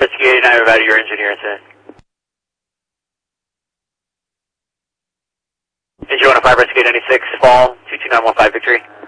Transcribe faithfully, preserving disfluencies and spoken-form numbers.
Rescue eighty-nine, about your engineer incident. Engine one oh five, Rescue ninety-six, fall, two two nine one five, Victory.